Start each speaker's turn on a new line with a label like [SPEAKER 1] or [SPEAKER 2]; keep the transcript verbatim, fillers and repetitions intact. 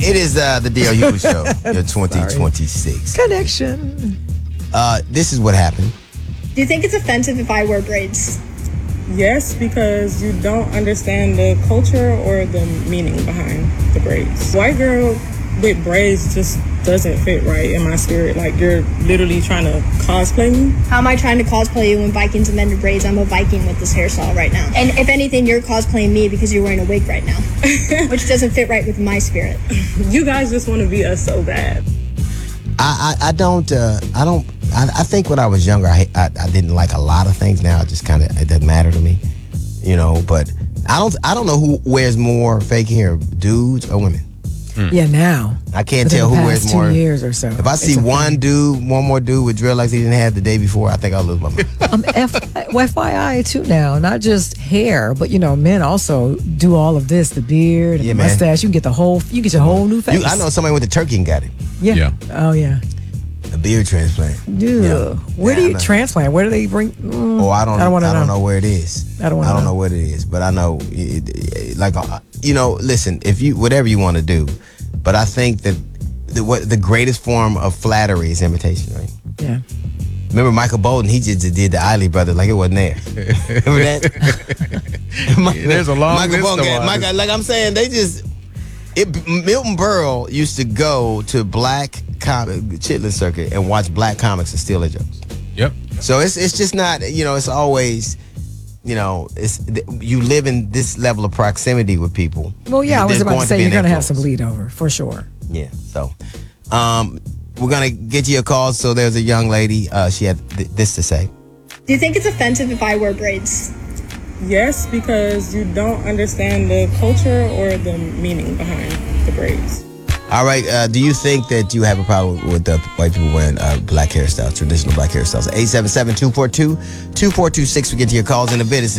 [SPEAKER 1] It is uh, the D L U show, your twenty twenty-six
[SPEAKER 2] connection.
[SPEAKER 1] Uh, this is what happened.
[SPEAKER 3] Do you think it's offensive if I wear braids?
[SPEAKER 4] Yes, because you don't understand the culture or the meaning behind the braids. White girl with braids just doesn't fit right in my spirit. Like, you're literally trying to cosplay me.
[SPEAKER 3] How am I trying to cosplay you when Vikings invented braids? I'm a Viking with this hairstyle right now. And if anything, you're cosplaying me because you're wearing a wig right now, which doesn't fit right with my spirit.
[SPEAKER 4] You guys just want to be us so bad.
[SPEAKER 1] I, I, I don't, uh, I don't, I, I think when I was younger, I, I, I didn't like a lot of things. Now it just kind of, it doesn't matter to me, you know, but I don't, I don't know who wears more fake hair, dudes or women.
[SPEAKER 2] Mm. Yeah, now.
[SPEAKER 1] I can't
[SPEAKER 2] Within
[SPEAKER 1] tell
[SPEAKER 2] the
[SPEAKER 1] who
[SPEAKER 2] past
[SPEAKER 1] wears
[SPEAKER 2] two
[SPEAKER 1] more.
[SPEAKER 2] years or so.
[SPEAKER 1] If I see one dude, one more dude with dreadlocks he didn't have the day before, I think I'll lose my mind.
[SPEAKER 2] um, F- F Y I too now, not just hair, but you know, men also do all of this, the beard and
[SPEAKER 1] Yeah,
[SPEAKER 2] the
[SPEAKER 1] man.
[SPEAKER 2] mustache. You can get the whole, you get your whole new face.
[SPEAKER 1] You, I know somebody went to Turkey and got it.
[SPEAKER 2] Yeah.
[SPEAKER 5] Yeah.
[SPEAKER 2] Oh yeah.
[SPEAKER 1] A beard transplant.
[SPEAKER 2] Dude,
[SPEAKER 1] Yeah.
[SPEAKER 2] where
[SPEAKER 1] Yeah,
[SPEAKER 2] do
[SPEAKER 1] I
[SPEAKER 2] you
[SPEAKER 1] know.
[SPEAKER 2] transplant? Where do they bring? Mm,
[SPEAKER 1] Oh, I don't.
[SPEAKER 2] I don't want to
[SPEAKER 1] I
[SPEAKER 2] know.
[SPEAKER 1] don't know where it is.
[SPEAKER 2] I don't wanna
[SPEAKER 1] I don't
[SPEAKER 2] know.
[SPEAKER 1] know what it is, but I know, it, it, like, uh, you know, listen. If you whatever you want to do, but I think that the what the greatest form of flattery is imitation, right?
[SPEAKER 2] Yeah.
[SPEAKER 1] Remember Michael Bolton? He just did the Isley Brothers like it wasn't there. Remember that? Michael,
[SPEAKER 5] There's a long
[SPEAKER 1] Michael
[SPEAKER 5] list
[SPEAKER 1] Bolton,
[SPEAKER 5] of
[SPEAKER 1] got-
[SPEAKER 5] artists.
[SPEAKER 1] Michael, like I'm saying, they just. It, Milton Berle used to go to black comic chitlin circuit and watch black comics and steal their jokes.
[SPEAKER 5] Yep.
[SPEAKER 1] So it's it's just not, you know, it's always, you know, it's you live in this level of proximity with people.
[SPEAKER 2] Well, yeah, I was
[SPEAKER 1] There's
[SPEAKER 2] about to
[SPEAKER 1] going
[SPEAKER 2] say
[SPEAKER 1] be
[SPEAKER 2] you're
[SPEAKER 1] an
[SPEAKER 2] going to have some
[SPEAKER 1] influence.
[SPEAKER 2] bleed over for sure.
[SPEAKER 1] Yeah. So, um, we're gonna get you a call. So there's a young lady. Uh, she had th- this to say.
[SPEAKER 3] Do you think it's offensive if I wear braids?
[SPEAKER 4] Yes, because you don't understand the culture or the meaning behind the braids.
[SPEAKER 1] All right. Uh, do you think that you have a problem with the white people wearing uh, black hairstyles, traditional black hairstyles? eight seven seven, two four two, two four two six. We get to your calls in a bit. It's the